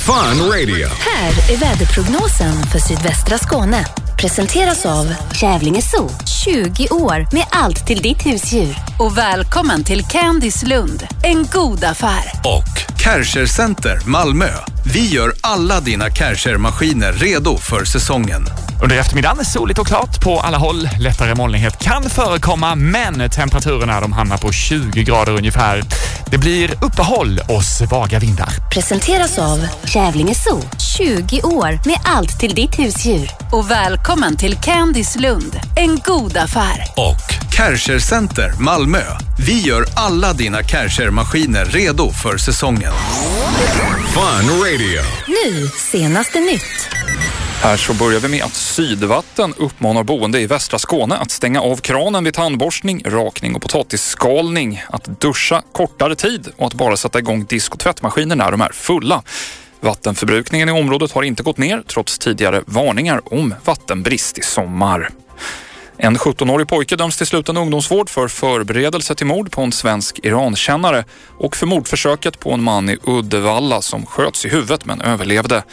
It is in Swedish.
Fun Radio. Här är väderprognosen för sydvästra Skåne. Presenteras av Kävlinge Zoo. 20 år med allt till ditt husdjur. Och välkommen till Candice Lund. En god affär. Och Kärcher Center Malmö. Vi gör alla dina Kärcher-maskiner redo för säsongen. Under eftermiddagen är soligt och klart på alla håll. Lättare molnighet kan förekomma, men temperaturerna de hamnar på 20 grader ungefär. Det blir uppehåll och svaga vindar. Presenteras av Kävlinge Zoo. 20 år med allt till ditt husdjur. Och välkommen till Candice Lund. En god affär. Och Kärcher Center Malmö. Vi gör alla dina Kärcher-maskiner redo för säsongen. Fun Radio. Nu, senaste nytt. Här så börjar vi med att Sydvatten uppmanar boende i västra Skåne att stänga av kranen vid tandborstning, rakning och potatisskalning, att duscha kortare tid och att bara sätta igång disk- och tvättmaskiner när de är fulla. Vattenförbrukningen i området har inte gått ner trots tidigare varningar om vattenbrist i sommar. En 17-årig pojke döms till sluten ungdomsvård för förberedelse till mord på en svensk Irankännare och för mordförsöket på en man i Uddevalla som sköts i huvudet men överlevde.